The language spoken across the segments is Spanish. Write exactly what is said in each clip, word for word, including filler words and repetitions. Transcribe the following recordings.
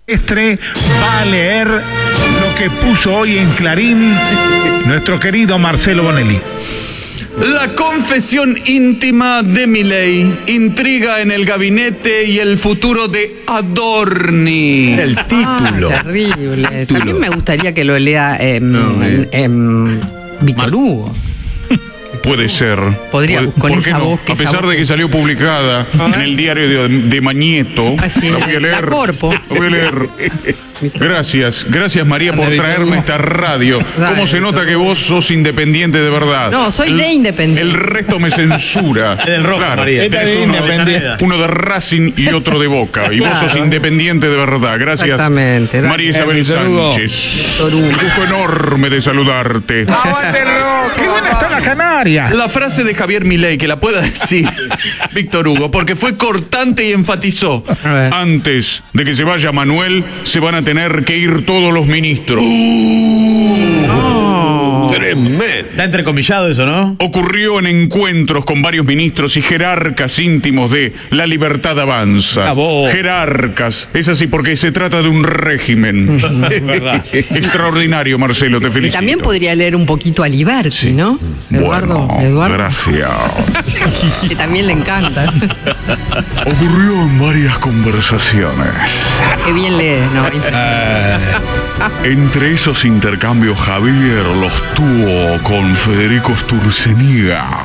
Estre va a leer lo que puso hoy en Clarín nuestro querido Marcelo Bonelli. La confesión íntima de Milei, intriga en el gabinete y el futuro de Adorni. El título. Ah, terrible. Título. También me gustaría que lo lea eh, No, eh, eh, Víctor Hugo. Puede ser. Podría, Puede- con ¿por qué esa no? voz que A esa pesar voz de que- que salió publicada en el diario de, de Mañeto. Ah, sí, La voy a la leer. Corpo. La voy a leer. Gracias, gracias María por traerme esta radio. Dale, ¿Cómo se nota que vos sos independiente de verdad? No, soy El- de independiente. El resto me censura. Es del rojo, María. Esta Tenés es uno uno, de Avellaneda. uno de Racing y otro de Boca. Y vos Claro. sos independiente de verdad. Gracias. Exactamente, dale. María Isabel Eh, Víctor Hugo. Sánchez. Víctor Hugo. Un gusto enorme de saludarte. ¡Aguántelo! ¡Qué buena está la Canaria! La frase de Javier Milei, que la pueda decir Víctor Hugo, porque fue cortante y enfatizó. A ver. Antes de que se vaya Manuel, se van a tener que ir todos los ministros. Tremendo. Está entrecomillado eso, ¿no? Ocurrió en encuentros con varios ministros y jerarcas íntimos de La Libertad Avanza. Bravo. Jerarcas. Es así porque se trata de un régimen. Es verdad. Extraordinario, Marcelo, te Y felicito. también podría leer un poquito a Liberty, ¿no? Eduardo, Bueno, Eduardo. gracias. Que también le encanta. Ocurrió en varias conversaciones. Qué bien lee, ¿no? Impresionante. Entre esos intercambios, Javier los tuvo con Federico Sturzenegger,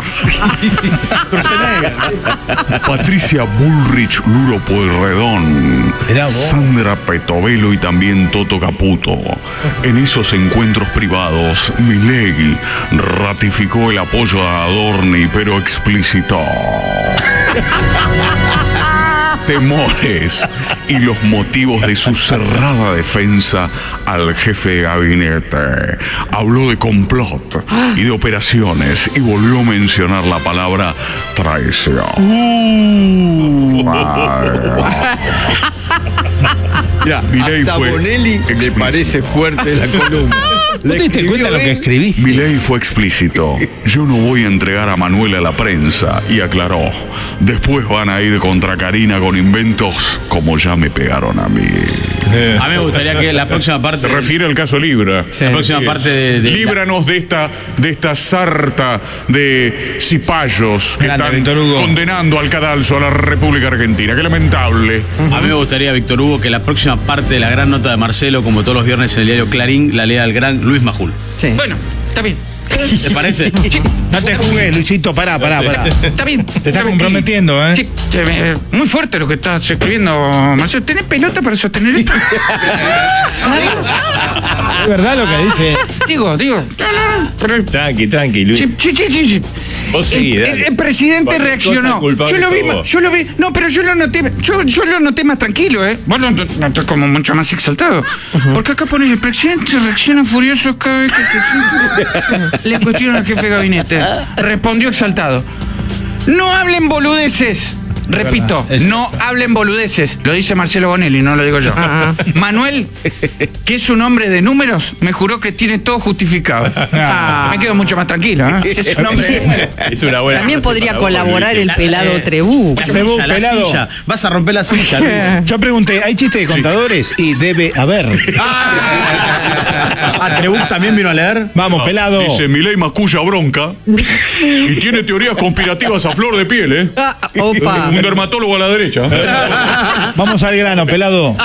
Patricia Bullrich Luro Pueyrredón, Mirá vos. Sandra Petovelo y también Toto Caputo. En esos encuentros privados, Milei ratificó el apoyo a Adorni, pero explicitó temores y los motivos de su cerrada defensa al jefe de gabinete. Habló de complot y de operaciones y volvió a mencionar la palabra traición. Mirá, Milei hasta fue Bonelli le explícito. parece fuerte la columna. ¿No te diste cuenta lo que escribiste? Milei fue explícito. Yo no voy a entregar a Manuel a la prensa, y aclaró. Después van a ir contra Karina con inventos como ya me pegaron a mí. A mí me gustaría que la próxima parte. Se refiere al caso Libra. Sí. La próxima Así es. parte de. de Líbranos de esta, de esta sarta de cipayos que Grande, están Víctor Hugo. condenando al cadalso a la República Argentina. Qué lamentable. A mí me gustaría, Víctor Hugo, que la próxima parte de la gran nota de Marcelo, como todos los viernes en el diario Clarín, la lea el gran Luis Majul. Sí. Bueno, está bien. ¿Te parece? No te jugues, Luisito, pará, pará, pará. Está bien. Te estás comprometiendo, ¿eh? Sí, eh, muy fuerte lo que estás escribiendo, Marcelo. ¿Tenés pelota para sostener esto? Es verdad lo que dice. Digo, digo. No, no, no, pero- Tranqui, tranqui, Luis. Sí, sí, sí, sí, sí. Vos El, seguí, el- dale. el presidente Cualquier reaccionó. cosa culpable Yo lo vi, sos ma- vos. yo lo vi. No, pero yo lo noté. Yo, yo lo noté más tranquilo, ¿eh? Vos lo no- noté como mucho más exaltado. Porque acá pones el presidente reacciona furioso cada vez que le cuestionan al jefe de gabinete. Respondió exaltado. No hablen boludeces. Repito, verdad, es no hablen boludeces. Lo dice Marcelo Bonelli, no lo digo yo. Ah. Manuel, que es un hombre de números, me juró que tiene todo justificado. Ah. Me quedo mucho más tranquilo, ¿eh? Que es un hombre Sí. de números. Es una buena También frase podría para vos, colaborar Luis. el pelado Eh, Trebú. La Trebú, silla, la pelado. silla. Vas a romper la silla, Luis. Yo pregunté, ¿hay chiste de contadores? Y debe haber. Ah, Trebuch también vino a leer. Vamos, pelado. Dice Milei masculla bronca y tiene teorías conspirativas a flor de piel, ¿eh? Ah, opa. Un dermatólogo a la derecha. Vamos al grano, pelado.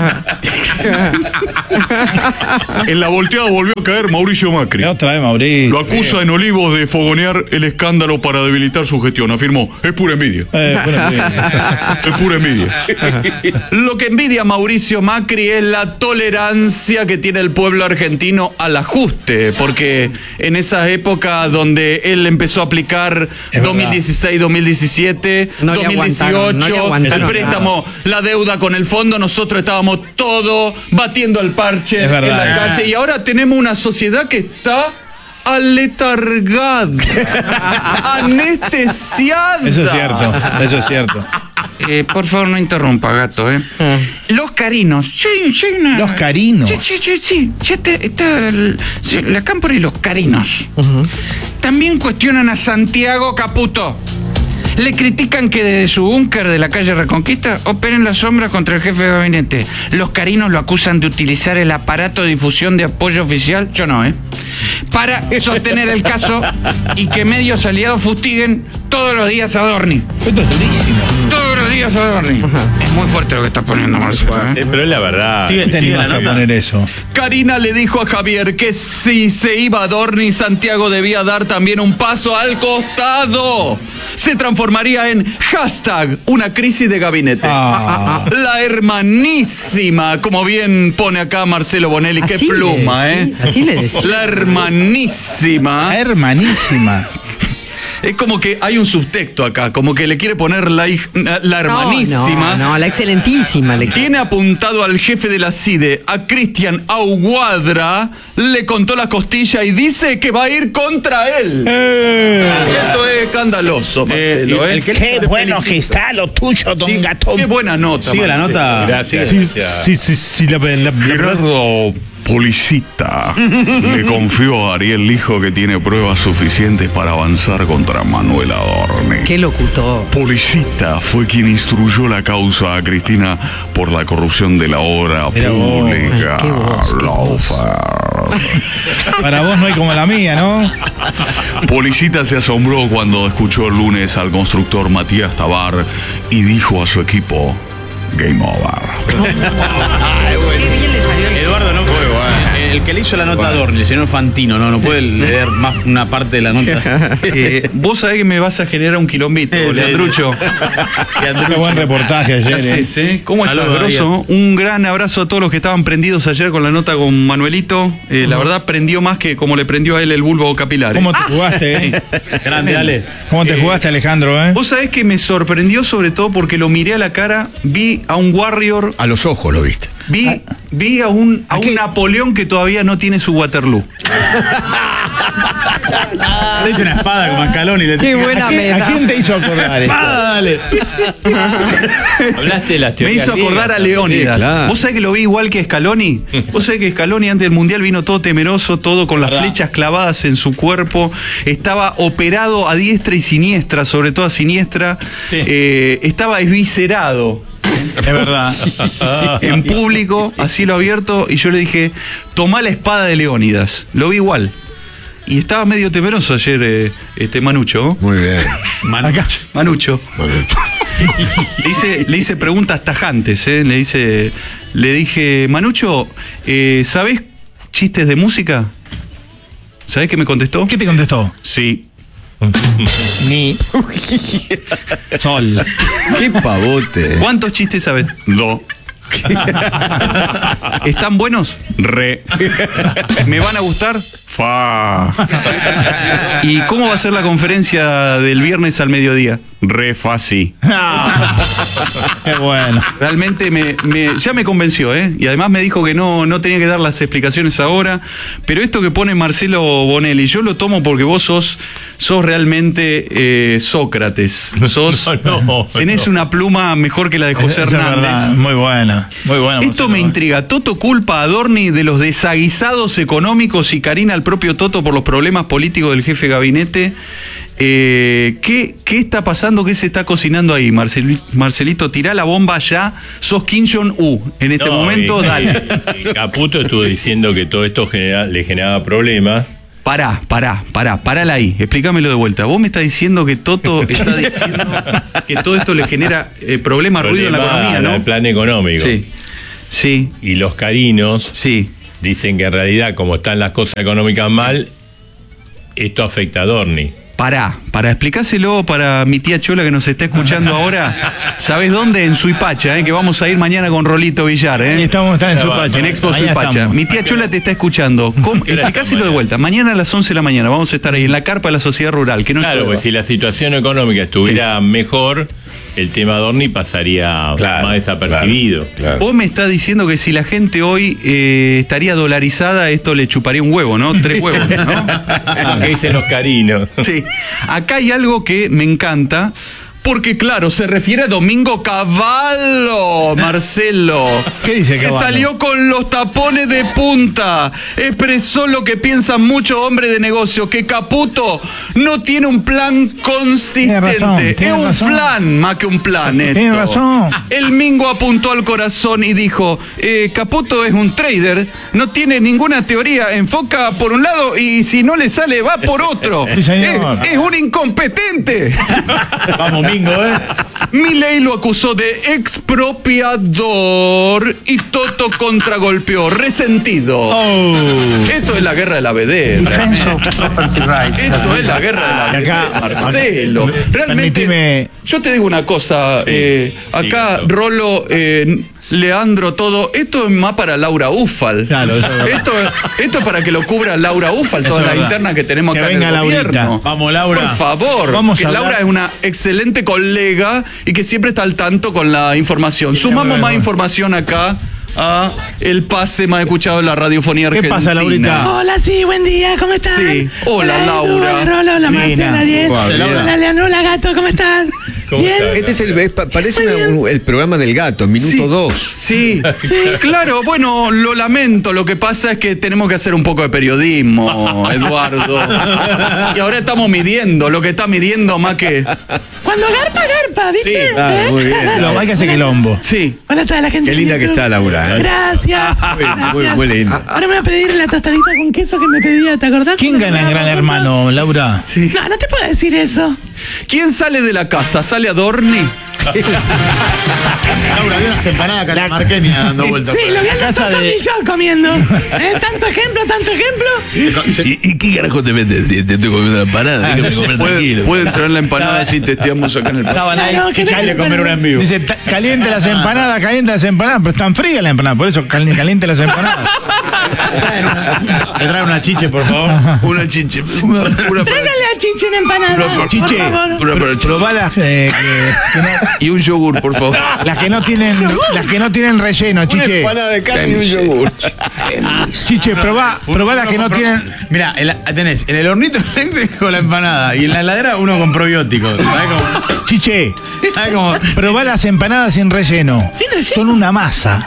En la volteada volvió a caer Mauricio Macri. Otra vez, Mauricio. Lo acusa en Olivos de fogonear el escándalo para debilitar su gestión. Afirmó, es pura envidia. Eh, bueno, bien. Es pura envidia. Lo que envidia Mauricio Macri es la tolerancia que tiene el pueblo argentino al ajuste, porque en esa época donde él empezó a aplicar Es dos mil dieciséis, dos mil diecisiete, No le dos mil dieciocho, aguantaron, no le el aguantaron préstamo, la deuda con el fondo, nosotros estábamos todos batiendo el parche Es en verdad. la calle y ahora tenemos una sociedad que está aletargada, anestesiada. Eso es cierto, eso es cierto. Eh, por favor, no interrumpa, gato, ¿eh? Los carinos. Sí, sí, una- Los carinos. Sí, sí, sí, sí. Ya está, está el- sí, la cámpora y los carinos. También cuestionan a Santiago Caputo. Le critican que desde su búnker de la calle Reconquista operen las sombras contra el jefe de gabinete. Los carinos lo acusan de utilizar el aparato de difusión de apoyo oficial, yo no, ¿eh? Para sostener el caso y que medios aliados fustiguen todos los días a Dorni. Esto es durísimo. Todos los días a Dorni. Es muy fuerte lo que estás poniendo, Marcelo, ¿eh? Eh, pero es la verdad. Sigue te animaste a poner eso. Karina le dijo a Javier que si se iba a Dorni, Santiago debía dar también un paso al costado. Se transformaría en hashtag una crisis de gabinete. Ah. La hermanísima, como bien pone acá Marcelo Bonelli, qué Así le pluma, ¿eh? decís, así le decís. La hermanísima. Hermanísima. Es como que hay un subtexto acá, como que le quiere poner la, hij- la hermanísima. No, no, no, la excelentísima. Le... Tiene apuntado al jefe de la C I D E, a Cristian Aguadra, le contó la costilla y dice que va a ir contra él. Esto es escandaloso, Marcelo, ¿eh? el que- Qué Te bueno felicito. que está lo tuyo, don Sí, Gatón. qué buena nota. Sigue la Marcelo. nota. Gracias, Sí, gracias. sí, sí, sí, la, la- la- Gerardo Policita le confió a Ariel Lijo que tiene pruebas suficientes para avanzar contra Manuel Adorni. Qué locutor. Policita fue quien instruyó la causa a Cristina por la corrupción de la obra Mira vos. pública. Ay, qué voz, qué voz. Lofer. Para vos no hay como la mía, ¿no? Policita se asombró cuando escuchó el lunes al constructor Matías Tabar y dijo a su equipo: Game over. Qué bien le salió el... Eduardo, no puede. El que le hizo la nota a Dorni, el señor Fantino, no, no puede leer más una parte de la nota. Eh, vos sabés que me vas a generar un quilombito, Sí, sí. Leandrucho. Qué buen reportaje ayer, ¿Qué ¿eh? haces, eh? ¿Cómo estás, Saludos, grosso? Un gran abrazo a todos los que estaban prendidos ayer con la nota con Manuelito. Eh, La verdad, prendió más que como le prendió a él el bulbo capilar. ¿eh? ¿Cómo te jugaste, eh? Grande, dale. ¿Cómo te jugaste, Alejandro, eh? Vos sabés que me sorprendió sobre todo porque lo miré a la cara, vi a un Warrior, A los ojos lo viste. vi, vi a un, a un Napoleón que todavía no tiene su Waterloo. Le diste una espada como a Scaloni. Le Qué buena ¿A quién, a meta. quién te hizo acordar esto? dale. Hablaste de las Me teorías hizo acordar a griegas. Leónidas. Sí, claro. ¿Vos sabés que lo vi igual que Scaloni? ¿Vos sabés que Scaloni antes del Mundial vino todo temeroso, todo con las flechas clavadas en su cuerpo? Estaba operado a diestra y siniestra, sobre todo a siniestra. Eh, estaba esviscerado. Es verdad. En público, a cielo abierto, y yo le dije: tomá la espada de Leónidas. Lo vi igual. Y estaba medio temeroso ayer eh, este Manucho. Muy bien. Acá. Manucho. Le hice, le hice preguntas tajantes, ¿eh? Le hice, le dije: Manucho, eh, ¿sabés chistes de música? ¿Sabés qué me contestó? ¿Qué te contestó? Sí. Mi. Sol. Qué pavote. ¿Cuántos chistes sabés? Do. ¿Están buenos? Re. ¿Me van a gustar? Fa. ¿Y cómo va a ser la conferencia del viernes al mediodía? Re fa sí. Qué bueno. Realmente me, me- ya me convenció, ¿eh? Y además me dijo que no, no tenía que dar las explicaciones ahora. Pero esto que pone Marcelo Bonelli, yo lo tomo porque vos sos, sos realmente eh, Sócrates. Sos, No, no, tenés no. una pluma mejor que la de José Esa es Hernández. verdad, muy buena. Muy buena. Esto Marcelo, me eh. intriga. Toto culpa a Adorni de los desaguisados económicos y Karina al propio Toto por los problemas políticos del jefe de gabinete. Eh, ¿qué, ¿Qué está pasando? ¿Qué se está cocinando ahí, Marcel- Marcelito? Tirá la bomba ya. Sos Kim Jong-un. En este No, momento, y- dale. y Caputo estuvo diciendo que todo esto genera- le generaba problemas. Pará, pará, pará, parala ahí. Explícamelo de vuelta. Vos me estás diciendo que Toto está diciendo que todo esto le genera eh, problemas, ruido en la Problemas economía, al ¿no? plan económico. Sí, sí, Y los carinos sí. dicen que en realidad, como están las cosas económicas mal, esto afecta a Dorni. Pará, para explicárselo para mi tía Chola que nos está escuchando ahora. ¿Sabés dónde? En Suipacha, ¿eh? Que vamos a ir mañana con Rolito Villar, Ahí ¿eh? estamos, están en Suipacha. En Expo Ahí Suipacha. estamos. Mi tía Chola te está escuchando. ¿Cómo? ¿Qué hora Explicáselo de estamos vuelta. Mañana a las once de la mañana vamos a estar ahí en la carpa de la Sociedad Rural. Que no Claro, llueva. pues si la situación económica estuviera mejor, el tema Dorni pasaría Claro, más desapercibido. Claro, claro. Vos me estás diciendo que si la gente hoy eh, estaría dolarizada, esto le chuparía un huevo, ¿no? Tres huevos, ¿no? Ah, ¿qué dicen los carinos? Sí. Acá hay algo que me encanta, Porque claro, se refiere a Domingo Cavallo, Marcelo. ¿Qué dice Que Cavallo? salió con los tapones de punta. Expresó lo que piensan muchos hombres de negocio, que Caputo no tiene un plan consistente. Tiene razón, tiene es un razón. flan más que un plan. Esto. Tiene razón. El Mingo apuntó al corazón y dijo, eh, Caputo es un trader, no tiene ninguna teoría, enfoca por un lado y si no le sale va por otro. Sí, señor. Es, es un incompetente. Vamos, Mingo, ¿eh? Milei lo acusó de expropiador y Toto contragolpeó, resentido. Oh. Esto es la guerra de la vedera. Esto es la guerra de la Y acá- vedera, Marcelo. acá- Realmente, permitime- yo te digo una cosa, eh, acá claro. Rolo, eh, Leandro, todo, esto es más para Laura Ufal. Claro, eso es verdad. esto, esto es para que lo cubra Laura Ufal, Eso toda es la verdad. interna que tenemos Que acá venga en el Laurita. gobierno. Vamos, Laura. Por favor, Vamos que a hablar- Laura es una excelente colega y que siempre está al tanto con la información. Sumamos bueno. más información acá a el pase más escuchado de la radiofonía ¿Qué argentina. pasa, Laurita? Hola, sí, buen día, ¿cómo están? Sí. Hola, Edu, Laura. Hola, Rolo, hola, Mira. Marcela, bien. Hola, Laura. Hola, Leandro, hola, gato, ¿cómo estás? ¿Cómo Bien. estás? Este es el, es pa- parece una- un- el programa del gato, minuto Sí. dos. Sí, claro, bueno, lo lamento. Lo que pasa es que tenemos que hacer un poco de periodismo, Eduardo. Y ahora estamos midiendo, lo que está midiendo más que. Cuando garpa, garpa, ¿viste? Sí, claro, ¿Eh? muy bien. Lo- hay que hacer quilombo. Sí. Hola a toda la gente. Qué de linda que YouTube. está, Laura, ¿eh? Gracias. Muy, gracias. muy, muy linda. Ahora me voy a pedir la tostadita con queso que me pedía, ¿te acordás? ¿Quién gana en Gran Hermano, Laura? Sí. No, no te puedo decir eso. ¿Quién sale de la casa? ¿Sale Adorni? Laura, había unas empanadas catamarqueñas dando vueltas. Sí, lo vi al casa doctor de- Millón comiendo. ¿Eh? Tanto ejemplo, tanto ejemplo. ¿Y, y qué carajo te metes? Si te estoy comiendo la empanada, déjame comer Puede, tranquilo. puede entrar la empanada si testeamos acá en el Estaban ahí. Claro, que Chale venga, comer pero- una en vivo. Dice, "Ta- caliente las empanadas, caliente las empanadas", pero están frías las empanadas, por eso cali- caliente las empanadas. Me trae una chiche, por favor. Una chinche. Una, una para- Tráigale a Chiche una empanada. por Chiche, favor. una para el probá las, eh, que- que no- Y un yogur, por favor. las que no tienen, las que no tienen relleno, Chiche. Empanada de carne y un yogur. Chiche, probá, probá las que no tienen. Mira, tenés en el hornito eléctrico la empanada y en la heladera uno con probióticos. ¿Sabes cómo? Chiche, ¿Sabes cómo? probá las empanadas sin relleno. ¿Sin relleno? Son una masa.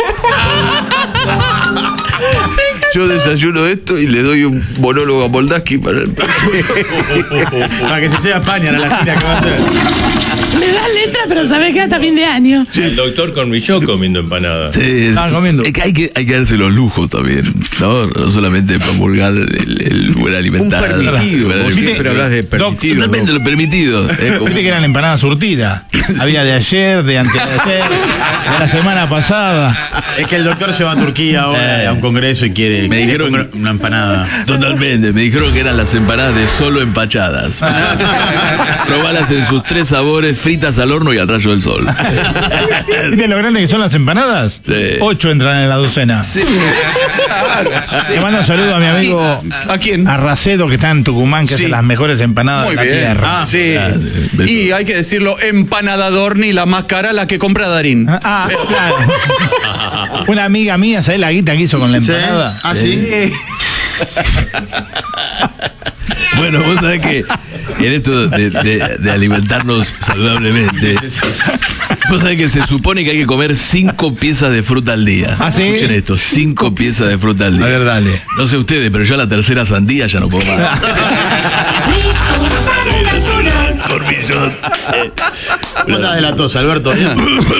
Yo desayuno esto y le doy un monólogo a Moldaski para el... Para que se lleve a España a la gira que va a hacer. Le das letra, pero sabés que hasta fin de año. El doctor Cormillot comiendo empanadas. Sí, es, Estaban comiendo. es que hay que hay que darse los lujos también, ¿no? No solamente promulgar el, el buen Un alimentar. permitido. el buen Vos siempre hablas de Doc, permitido. Totalmente lo permitido. Es como- Viste que eran empanadas surtidas. Había de ayer, de antes de ayer, de la semana pasada. Es que el doctor se va a Turquía ahora Eh. a un congreso y quiere, Me quiere dijeron comer que- una empanada. Totalmente, me dijeron que eran las empanadas de solo empachadas. Probalas en sus tres sabores, fritas al horno y al rayo del sol. ¿Viste lo grande que son las empanadas? Sí. Ocho entran en la docena. Sí. Le mando un saludo a mi amigo ¿A quién? Arracedo, que está en Tucumán, que Sí. hace las mejores empanadas Muy de la bien. tierra. Ah, sí. Claro. Y hay que decirlo, empanada Adorni, la más cara, la que compra Darín. Ah, claro. Una amiga mía, ¿sabés la guita que hizo con la empanada? Ah, sí. Bueno, vos sabés que en esto de, de- de alimentarnos saludablemente, vos sabés que se supone que hay que comer cinco piezas de fruta al día. ¿Ah, sí? Escuchen esto, cinco piezas de fruta al día. A ver, dale. No sé ustedes, pero yo a la tercera sandía ya no puedo más. Cormillot. Eh, ¿Cómo estás de la tos, Alberto? ¿Bien?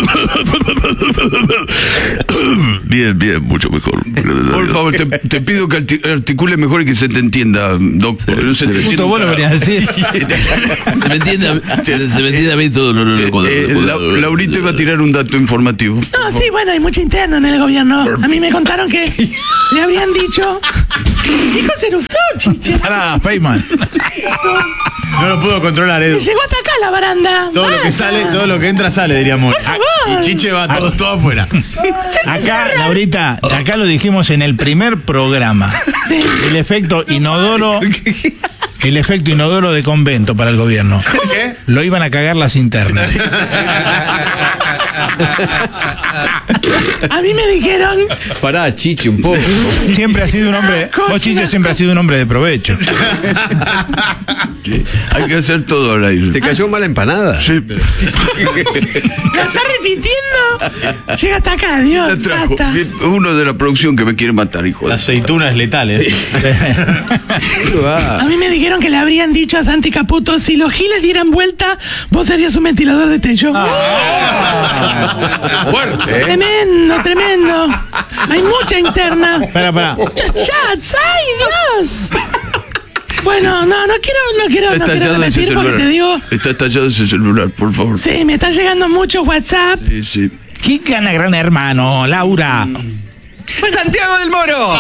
Bien, bien, mucho mejor. Por favor, te, te pido que arti- articule mejor y que se te entienda, doctor. No se te entiende Justo vos un lo carajo. venías a decir. Se me entiende a, se, se me entiende a mí todo. No, no, no, cuando- Eh, cuando- La- Laurita iba a tirar un dato informativo. No, sí, bueno, hay mucha interna en el gobierno. A mí me contaron que le habrían dicho. Chicos, eructó, chiche. Pará, Feynman. No lo pudo controlar, Edu. Me llegó hasta acá la baranda. Todo lo que Basta. sale, todo lo que entra sale, diríamos. Por favor. Y Chiche va todo, todo afuera. Acá, Laurita, acá lo dijimos en el primer programa. El efecto inodoro. El efecto inodoro de convento para el gobierno. ¿Qué? Lo iban a cagar las internas. A mí me dijeron. Pará, Chiche, un poco. Siempre ha sido un hombre. Vos, Chiche, siempre ha sido un hombre de provecho. Sí, hay que hacer todo al aire. ¿Te cayó mala empanada? Sí. ¿Lo está repitiendo? Llega hasta acá, La Dios. trajo. Basta. Uno de la producción que me quiere matar, hijo La de... aceituna es letal, ¿eh? A mí me dijeron que le habrían dicho a Santi Caputo, si los giles dieran vuelta, vos serías un ventilador de techo. Fuerte, ¿eh? Tremendo, tremendo. Hay mucha interna. Espera, espera. Muchos chats. ¡Ay, Dios! Bueno, no, no quiero, no quiero, Está no quiero estallado ese repetir porque celular. te digo... Está estallado ese celular, por favor. Sí, me está llegando mucho WhatsApp. Sí, sí. ¿Quién gana Gran Hermano, Laura? ¡Santiago del Moro!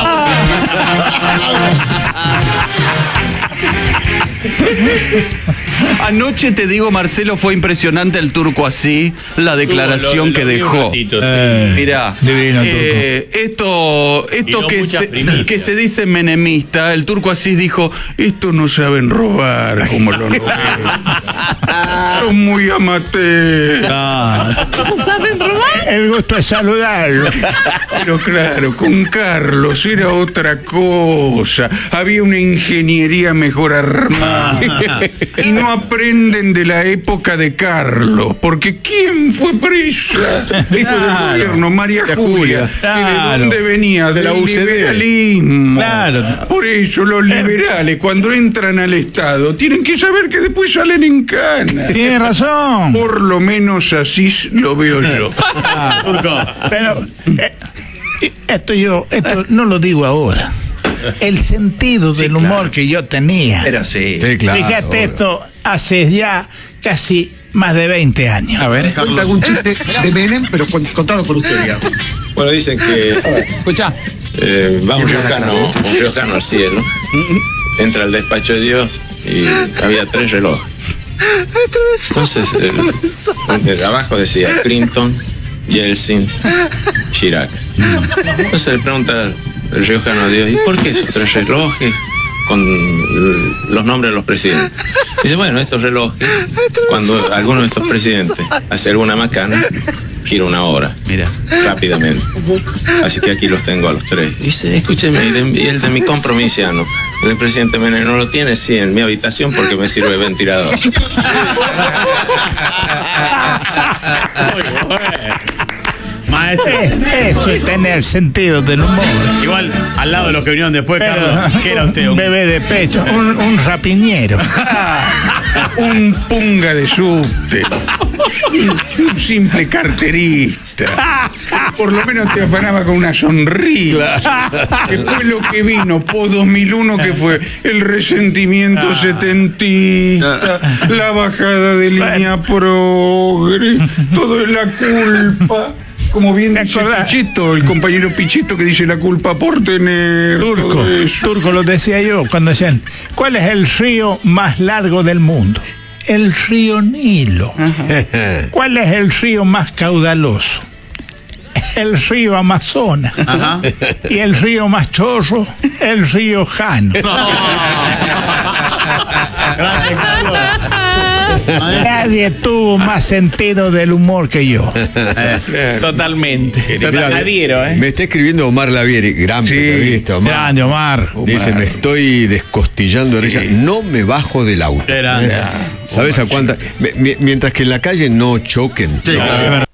Anoche te digo, Marcelo, fue impresionante el turco así, la declaración Lo- lo- que lo vi un dejó. ratito, sí. Eh, Mirá, divino el eh, esto, esto Dio que muchas se, primicias. que se dice menemista, el turco así dijo, estos no saben robar como los novelas. Son muy amateur. ¿No saben robar? El gusto es saludarlo. Pero claro, con Carlos era otra cosa. Había una ingeniería mejor armada. Y no aprenden de la época de Carlos. Porque ¿quién fue presa? Del gobierno, María La Julia. Julia. ¿Y de Claro. dónde venía? De la Del U C D. liberalismo. Claro. Por eso los liberales, cuando entran al Estado, tienen que saber que después salen en cana. Tiene razón. Por lo menos así lo veo yo. Pero eh, esto yo, esto no lo digo ahora. El sentido del humor que yo tenía. Pero sí. Sí, claro. Fíjate esto, hace ya casi más de veinte años. A ver. Hago un chiste de Menem, pero con- contado por usted, digamos. Bueno, dicen que Escucha. eh, va un riojano, un riojano al cielo, entra al despacho de Dios y había tres relojes. Entonces, el, el de abajo decía Clinton, Yeltsin, Chirac. Entonces le pregunta el riojano a Dios, ¿y por qué esos tres relojes con los nombres de los presidentes? Dice, bueno, estos relojes, cuando alguno de estos presidentes hace alguna macana, gira una hora. Mira. Rápidamente. Así que aquí los tengo a los tres. Dice, escúcheme, y de- y el de mi compromissiano, el presidente Menem no lo tiene, sí, en mi habitación porque me sirve de ventilador. Maestro. Eso es tener sentido del humor. Igual, al lado de los que vinieron después, Pero, Carlos, ¿qué era usted? un Un- bebé de pecho, un, un rapiñero. Un punga de subte. Un simple carterista. Por lo menos te afanaba con una sonrisa. Después lo que vino, post dos mil uno, que fue el resentimiento setentista, la bajada de línea progre, todo es la culpa. Como bien ¿Te dice acordás? Pichito, el compañero Pichito que dice la culpa por tener Turco, todo eso. Turco lo decía yo cuando decían, ¿cuál es el río más largo del mundo? El río Nilo. ¿Cuál es el río más caudaloso? El río Amazonas. Ajá. Y el río más chorro, el río Jano. Grande, Carlos. Nadie tuvo más sentido del humor que yo. Totalmente. Mirá, Adhiero, ¿eh? Me está escribiendo Omar Lavieri, gran Sí. periodista, Omar. Grande, Omar. Dice, me estoy descostillando de risa. No me bajo del auto. Era- ¿Eh? ¿Sabes a cuánta? Mi- mi- mientras que en la calle no choquen. Sí, es verdad.